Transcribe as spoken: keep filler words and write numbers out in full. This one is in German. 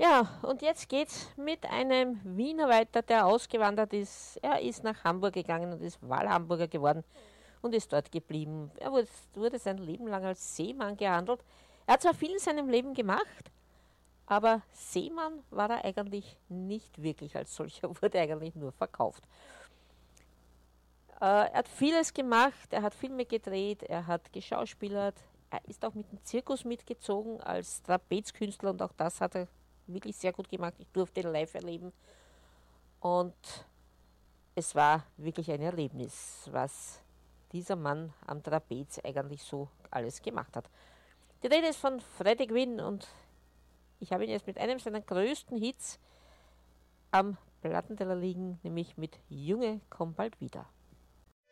Ja, und jetzt geht's mit einem Wiener weiter, der ausgewandert ist. Er ist nach Hamburg gegangen und ist Wahlhamburger geworden und ist dort geblieben. Er wurde, wurde sein Leben lang als Seemann gehandelt. Er hat zwar viel in seinem Leben gemacht, aber Seemann war er eigentlich nicht wirklich als solcher, wurde eigentlich nur verkauft. Äh, er hat vieles gemacht, er hat Filme gedreht, er hat geschauspielert, er ist auch mit dem Zirkus mitgezogen als Trapezkünstler und auch das hat er wirklich sehr gut gemacht. Ich durfte ihn live erleben und es war wirklich ein Erlebnis, was dieser Mann am Trapez eigentlich so alles gemacht hat. Die Rede ist von Freddie Quinn und ich habe ihn jetzt mit einem seiner größten Hits am Plattenteller liegen, nämlich mit Junge, komm bald wieder.